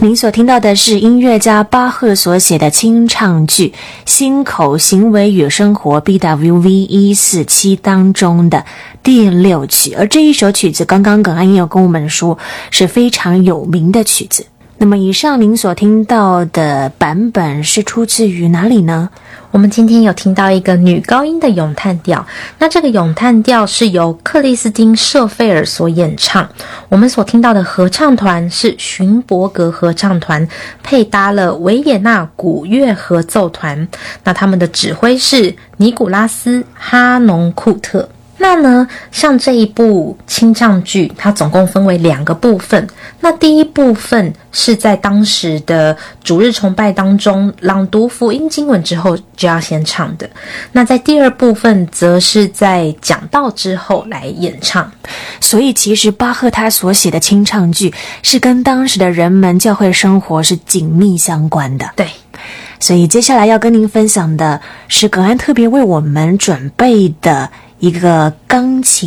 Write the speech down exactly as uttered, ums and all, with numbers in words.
您所听到的是音乐家巴赫所写的清唱剧《心口行为与生活》 B W V 一四七 当中的第六曲，而这一首曲子刚刚耿安也有跟我们说是非常有名的曲子。那么以上您所听到的版本是出自于哪里呢？ 我们今天有听到一个女高音的咏叹调，那这个咏叹调是由克里斯汀·舍费尔所演唱。我们所听到的合唱团是勋伯格合唱团，配搭了维也纳古乐合奏团，那他们的指挥是尼古拉斯·哈农库特。那呢，像这一部清唱剧，它总共分为两个部分。那第一部分是在当时的主日崇拜当中朗读福音经文之后就要先唱的。那在第二部分则是在讲道之后来演唱。 所以其实巴赫他所写的清唱剧是跟当时的人们教会生活是紧密相关的。 对。 所以接下来要跟您分享的是耿安特别为我们准备的一个钢琴